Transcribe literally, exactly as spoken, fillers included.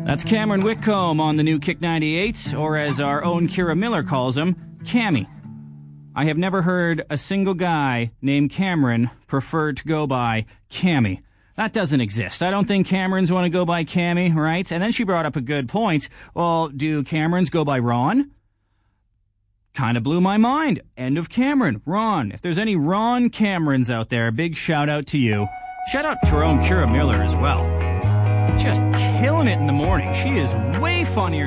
That's Cameron Whitcomb on the new Kick ninety-eight, or as our own Kira Miller calls him, Cammy. I have never heard a single guy named Cameron prefer to go by Cammy. That doesn't exist. I don't think Camerons want to go by Cammy, right? And then she brought up a good point. Well, do Camerons go by Ron? Kind of blew my mind. End of Cameron. Ron. If there's any Ron Camerons out there, big shout out to you. Shout out to our own Kira Miller as well. Just killing it in the morning. She is way funnier